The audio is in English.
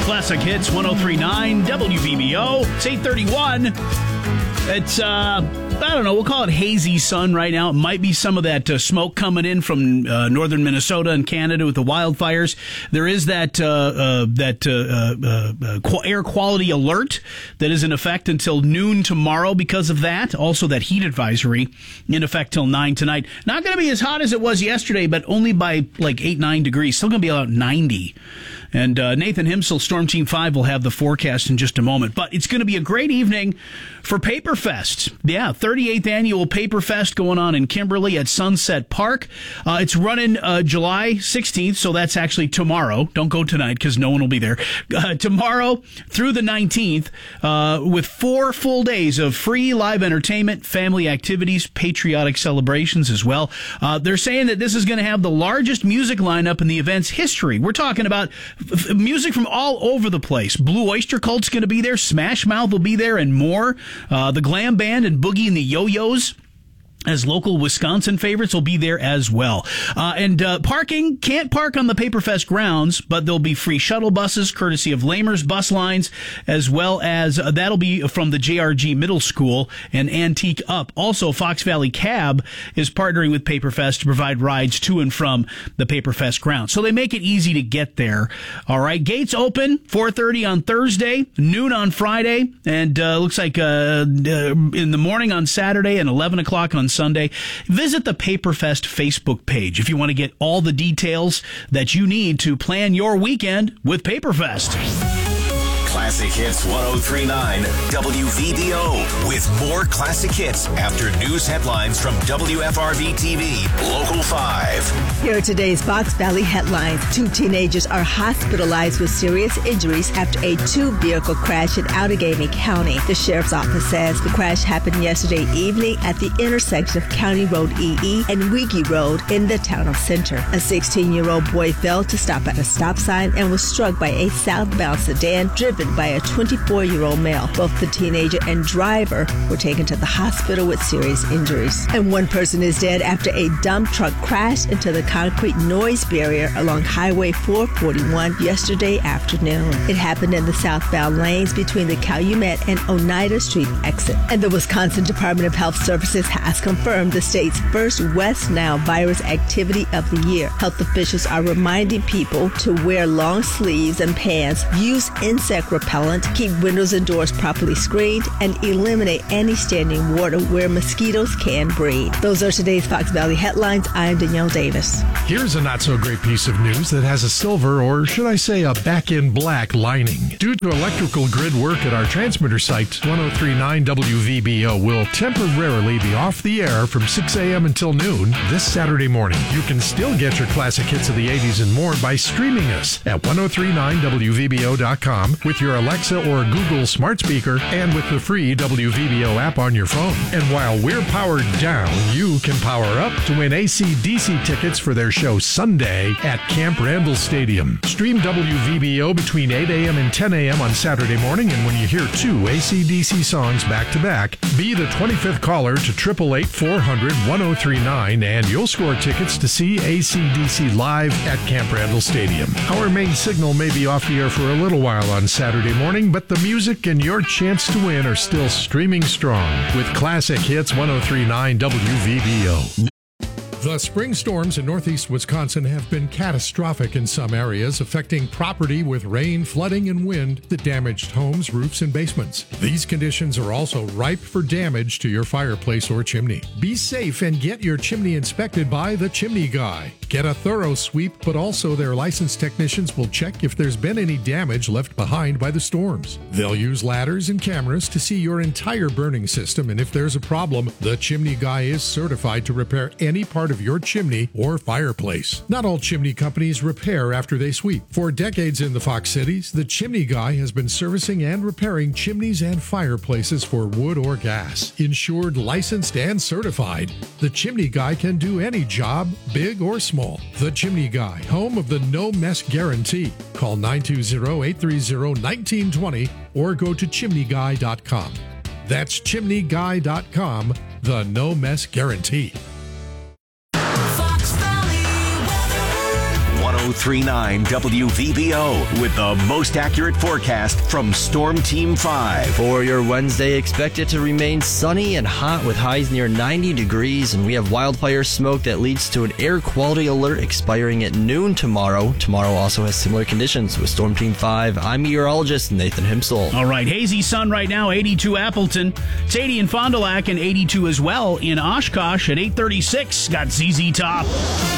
Classic Hits 103.9 WVBO. It's 8:31. It's, I don't know, we'll call it hazy sun right now. It might be some of that smoke coming in from northern Minnesota and Canada with the wildfires. There is that air quality alert that is in effect until noon tomorrow because of that. Also, that heat advisory in effect till 9 tonight. Not going to be as hot as it was yesterday, but only by like 8-9 degrees. Still going to be about 90. And Nathan Himsel, Storm Team 5, will have the forecast in just a moment. But it's going to be a great evening for Paperfest. Yeah, 38th annual Paperfest going on in Kimberly at Sunset Park. It's running July 16th, so that's actually tomorrow. Don't go tonight because no one will be there. Tomorrow through the 19th with 4 full days of free live entertainment, family activities, patriotic celebrations as well. They're saying that this is going to have the largest music lineup in the event's history. We're talking about music from all over the place. Blue Oyster Cult's going to be there. Smash Mouth will be there and more. The Glam Band and Boogie and the Yo-Yos, as local Wisconsin favorites, will be there as well. And parking, can't park on the Paperfest grounds, but there'll be free shuttle buses courtesy of Lamers Bus Lines, as well as that'll be from the JRG Middle School and Antique Up. Also, Fox Valley Cab is partnering with Paperfest to provide rides to and from the Paperfest grounds. So they make it easy to get there. All right, gates open 4:30 on Thursday, noon on Friday, and looks like in the morning on Saturday and 11 o'clock on Sunday. Visit the Paperfest Facebook page if you want to get all the details that you need to plan your weekend with Paperfest. Classic Hits 103.9 WVBO with more classic hits after news headlines from WFRB TV Local 5. Here are today's Fox Valley headlines. 2 teenagers are hospitalized with serious injuries after a 2-vehicle crash in Allegheny County. The sheriff's office says the crash happened yesterday evening at the intersection of County Road EE and Weege Road in the town of Center. A 16-year-old boy fell to stop at a stop sign and was struck by a southbound sedan driven by a 24-year-old male. Both the teenager and driver were taken to the hospital with serious injuries. And 1 person is dead after a dump truck crashed into the concrete noise barrier along Highway 441 yesterday afternoon. It happened in the southbound lanes between the Calumet and Oneida Street exit. And the Wisconsin Department of Health Services has confirmed the state's first West Nile virus activity of the year. Health officials are reminding people to wear long sleeves and pants, use insect repellent, keep windows and doors properly screened, and eliminate any standing water where mosquitoes can breed. Those are today's Fox Valley headlines. I'm Danielle Davis. Here's a not-so-great piece of news that has a silver, or should I say a back-in-black lining. Due to electrical grid work at our transmitter site, 103.9 WVBO will temporarily be off the air from 6 a.m. until noon this Saturday morning. You can still get your classic hits of the 80s and more by streaming us at 1039WVBO.com with your Alexa or Google smart speaker and with the free WVBO app on your phone. And while we're powered down, you can power up to win AC/DC tickets for their show Sunday at Camp Randall Stadium. Stream WVBO between 8 a.m. and 10 a.m. on Saturday morning, and when you hear 2 AC/DC songs back-to-back, be the 25th caller to 888-400-1039, and you'll score tickets to see AC/DC live at Camp Randall Stadium. Our main signal may be off the air for a little while on Saturday morning, but the music and your chance to win are still streaming strong with Classic Hits 103.9 WVBO. The spring storms in northeast Wisconsin have been catastrophic in some areas, affecting property with rain, flooding, and wind that damaged homes, roofs, and basements. These conditions are also ripe for damage to your fireplace or chimney. Be safe and get your chimney inspected by the Chimney Guy. Get a thorough sweep, but also their licensed technicians will check if there's been any damage left behind by the storms. They'll use ladders and cameras to see your entire burning system, and if there's a problem, the Chimney Guy is certified to repair any part of your chimney or fireplace. Not all chimney companies repair after they sweep. For decades in the Fox Cities, the Chimney Guy has been servicing and repairing chimneys and fireplaces for wood or gas. Insured, licensed, and certified, the Chimney Guy can do any job, big or small. The Chimney Guy, home of the no mess guarantee. Call 920-830-1920 or go to chimneyguy.com. That's chimneyguy.com, the no mess guarantee. 1039 WVBO with the most accurate forecast from Storm Team 5. For your Wednesday, expect it to remain sunny and hot with highs near 90 degrees, and we have wildfire smoke that leads to an air quality alert expiring at noon tomorrow. Tomorrow also has similar conditions. With Storm Team 5, I'm meteorologist Nathan Himsel. All right, hazy sun right now, 82 Appleton. It's 80 in Fond du Lac and 82 as well in Oshkosh at 8:36. Got ZZ Top.